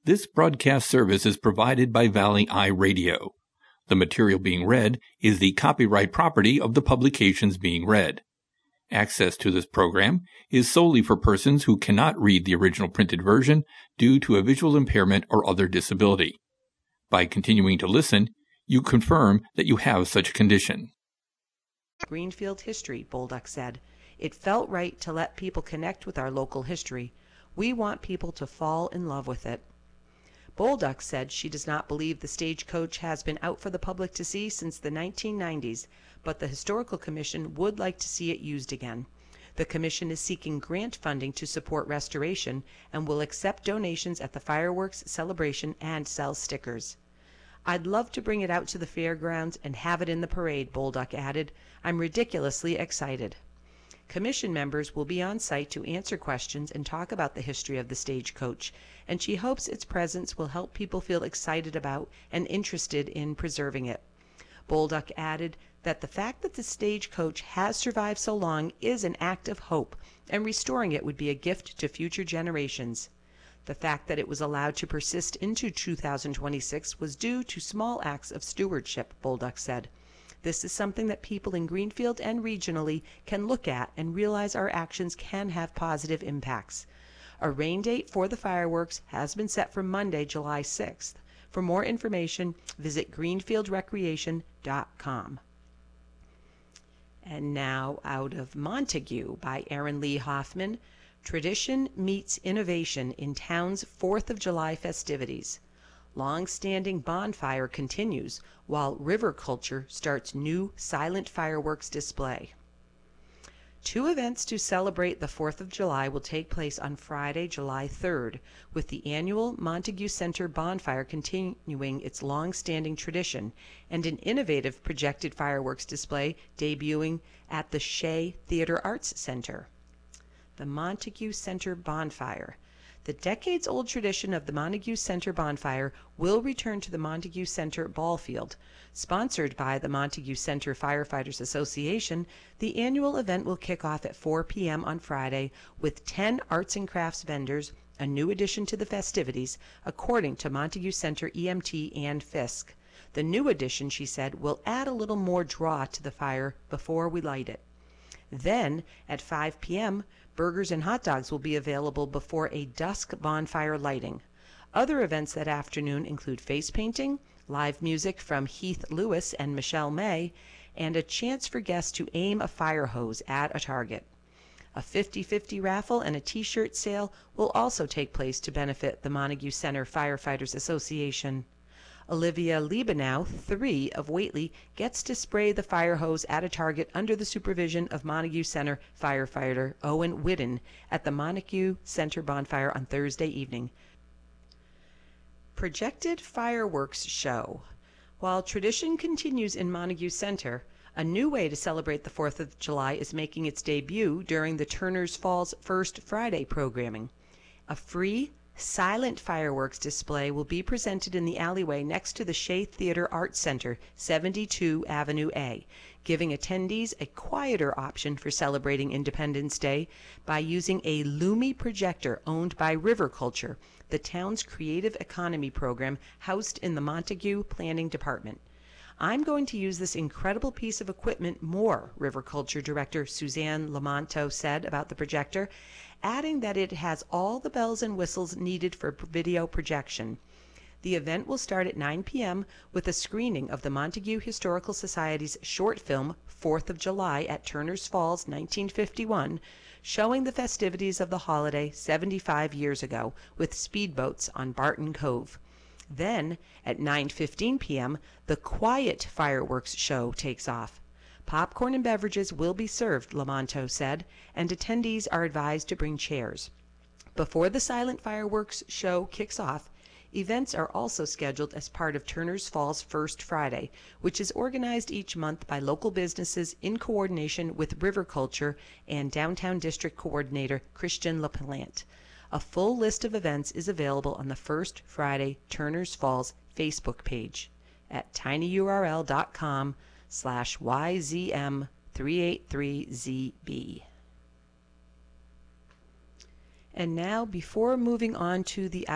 This broadcast service is provided by Valley Eye Radio. The material being read is the copyright property of the publications being read. Access to this program is solely for persons who cannot read the original printed version due to a visual impairment or other disability. By continuing to listen, you confirm that you have such a condition. Greenfield history, Bolduc said. It felt right to let people connect with our local history. We want people to fall in love with it. Bolduc said she does not believe the stagecoach has been out for the public to see since the 1990s, but the Historical Commission would like to see it used again. The Commission is seeking grant funding to support restoration and will accept donations at the fireworks celebration and sell stickers. I'd love to bring it out to the fairgrounds and have it in the parade, Bolduc added. I'm ridiculously excited. Commission members will be on site to answer questions and talk about the history of the stagecoach, and she hopes its presence will help people feel excited about and interested in preserving it. Bolduc added that the fact that the stagecoach has survived so long is an act of hope, and restoring it would be a gift to future generations. The fact that it was allowed to persist into 2026 was due to small acts of stewardship, Bolduc said. This is something that people in Greenfield and regionally can look at and realize our actions can have positive impacts. A rain date for the fireworks has been set for Monday, July 6th. For more information, visit greenfieldrecreation.com. And now, Out of Montague by Aaron Lee Hoffman. Tradition meets innovation in town's 4th of July festivities. Long-standing bonfire continues while River Culture starts new silent fireworks display. Two events to celebrate the 4th of July will take place on Friday, July 3rd, with the annual Montague Center bonfire continuing its long-standing tradition and an innovative projected fireworks display debuting at the Shea Theater Arts Center. The Montague Center Bonfire. The decades-old tradition of the Montague Center Bonfire will return to the Montague Center Ball Field. Sponsored by the Montague Center Firefighters Association, the annual event will kick off at 4 p.m. on Friday with 10 arts and crafts vendors, a new addition to the festivities, according to Montague Center EMT Ann Fisk. The new addition, she said, will add a little more draw to the fire before we light it. Then, at 5 p.m., burgers and hot dogs will be available before a dusk bonfire lighting. Other events that afternoon include face painting, live music from Heath Lewis and Michelle May, and a chance for guests to aim a fire hose at a target. A 50-50 raffle and a t-shirt sale will also take place to benefit the Montague Center Firefighters Association. Olivia Liebenow, 3 of Whately, gets to spray the fire hose at a target under the supervision of Montague Center firefighter Owen Whidden at the Montague Center bonfire on Thursday evening. Projected fireworks show. While tradition continues in Montague Center, a new way to celebrate the 4th of July is making its debut during the Turner's Falls First Friday programming. A free silent fireworks display will be presented in the alleyway next to the Shea Theater Arts Center, 72 Avenue A, giving attendees a quieter option for celebrating Independence Day by using a Lumi projector owned by River Culture, the town's creative economy program housed in the Montague Planning Department. I'm going to use this incredible piece of equipment more, River Culture Director Suzanne Lamonto said about the projector, adding that it has all the bells and whistles needed for video projection. The event will start at 9 p.m. with a screening of the Montague Historical Society's short film 4th of July at Turner's Falls 1951, showing the festivities of the holiday 75 years ago with speedboats on Barton Cove. Then, at 9:15 p.m., the quiet fireworks show takes off. Popcorn and beverages will be served, Lamonto said, and attendees are advised to bring chairs. Before the silent fireworks show kicks off, events are also scheduled as part of Turner's Falls First Friday, which is organized each month by local businesses in coordination with River Culture and Downtown District Coordinator Christian LaPlante. A full list of events is available on the First Friday Turner's Falls Facebook page at tinyurl.com/YZM383ZB. And now, before moving on to the